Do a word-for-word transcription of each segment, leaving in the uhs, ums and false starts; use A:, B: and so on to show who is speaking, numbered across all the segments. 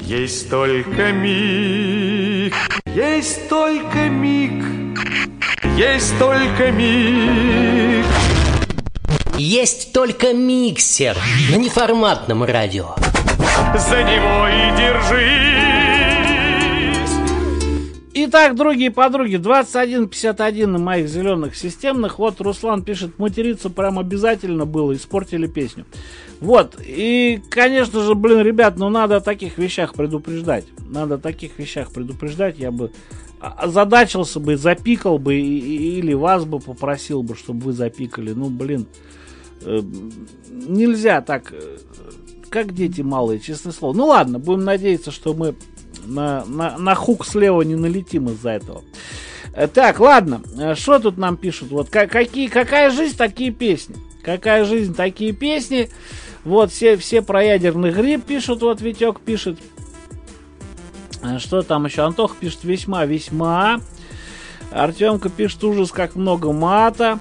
A: Есть только миг, есть только миг, есть только миг.
B: Есть только миксер на неформатном радио.
A: За него и держись.
C: Итак, другие подруги, двадцать один пятьдесят один на моих зеленых системных. Вот Руслан пишет, материться прям обязательно было, испортили песню. Вот, и, конечно же, блин, ребят, ну надо о таких вещах предупреждать. Надо о таких вещах предупреждать. Я бы озадачился бы, запикал бы, или вас бы попросил бы, чтобы вы запикали. Ну, блин, нельзя так, как дети малые, честное слово. Ну ладно, будем надеяться, что мы на, на, на хук слева не налетим из-за этого. Так, ладно, что тут нам пишут? Вот какие, какая жизнь, такие песни. Какая жизнь, такие песни. Вот все, все про ядерный гриб пишут, вот Витек пишет. Что там еще? Антох пишет весьма-весьма. Артемка пишет ужас, как много мата.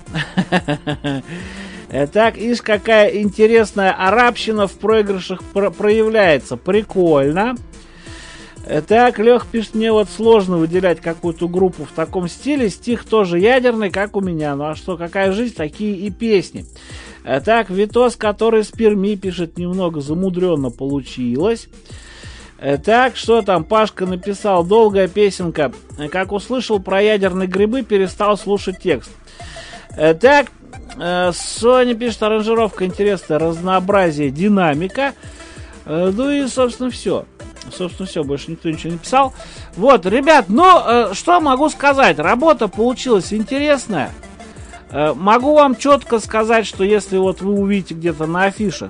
C: Так, ишь, какая интересная арабщина в проигрышах про- проявляется. Прикольно. Так, Лех пишет, мне вот сложно выделять какую-то группу в таком стиле. Стих тоже ядерный, как у меня. Ну а что, какая жизнь, такие и песни. Так, Витос, который с Перми пишет, немного замудренно получилось. Так, что там? Пашка написал, долгая песенка. Как услышал про ядерные грибы, перестал слушать текст. Так, Соня пишет, аранжировка интересная, разнообразие, динамика. Ну и, собственно, все. Собственно, все, больше никто ничего не писал. Вот, ребят, ну, что могу сказать? Работа получилась интересная. Могу вам четко сказать, что если вот вы увидите где-то на афишах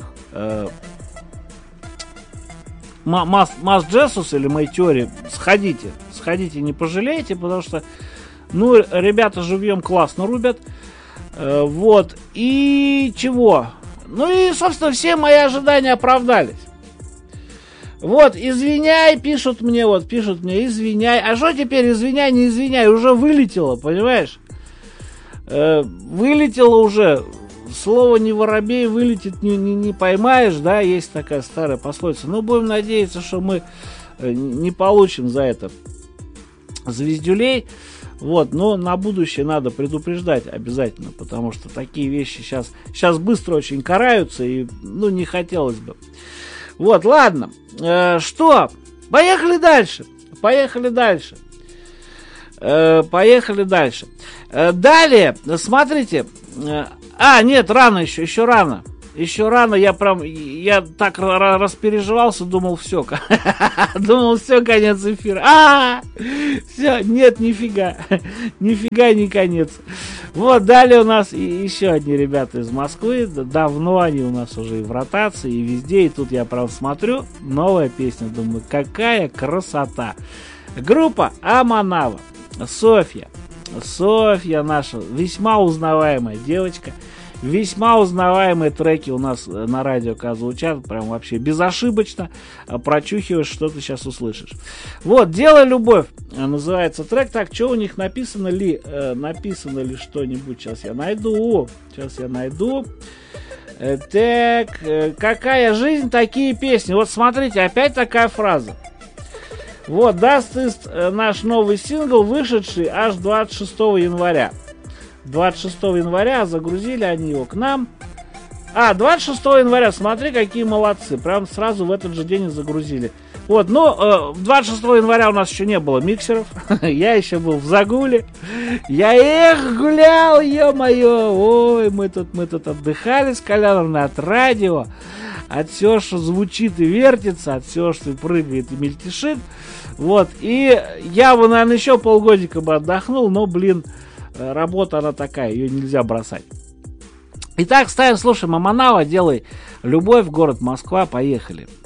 C: Mass Jesus или моей теории, сходите, сходите, не пожалеете, потому что, ну, ребята живьем классно рубят. Вот, и чего? Ну и, собственно, все мои ожидания оправдались. Вот, извиняй, пишут мне, вот, пишут мне, извиняй. А что теперь, извиняй, не извиняй, уже вылетело, понимаешь? Э, вылетело уже. Слово не воробей вылетит, не, не, не поймаешь, да, есть такая старая пословица. Ну, будем надеяться, что мы не получим за это звездюлей. Вот, но на будущее надо предупреждать обязательно, потому что такие вещи сейчас, сейчас быстро очень караются, и, ну, не хотелось бы. Вот, ладно, э, что, поехали дальше, поехали дальше, э, поехали дальше. Э, далее, смотрите, э, а, нет, рано еще, еще рано. Еще рано, я прям, я так распереживался, думал, все, думал, все, конец эфира. А, все, нет, нифига, нифига не конец. Вот, далее у нас еще одни ребята из Москвы, давно они у нас уже и в ротации, и везде, и тут я прям смотрю, новая песня, думаю, какая красота. Группа Аманава, Софья, Софья наша, весьма узнаваемая девочка. Весьма узнаваемые треки у нас на радио ка звучат, прям вообще безошибочно, прочухиваешь, что ты сейчас услышишь. Вот, «Делай любовь» называется трек. Так, что у них написано ли, э, написано ли что-нибудь, сейчас я найду, сейчас я найду. Э, так, э, какая жизнь, такие песни. Вот смотрите, опять такая фраза. Вот, даст ист, э, наш новый сингл, вышедший аж двадцать шестого января. двадцать шестого января загрузили они его к нам. А, двадцать шестого января, смотри, какие молодцы. Прям сразу в этот же день загрузили. Вот, ну, двадцать шестого января у нас еще не было миксеров. Я еще был в загуле. Я эх, гулял, ё-моё. Ой, мы тут, мы тут отдыхали с Коляном от радио. От всего, что звучит и вертится, от всего, что прыгает и мельтешит. Вот, и я бы, наверное, еще полгодика бы отдохнул, но, блин, работа она такая, ее нельзя бросать. Итак, ставим, слушаем Аманава, «Делай любовь», город Москва, поехали.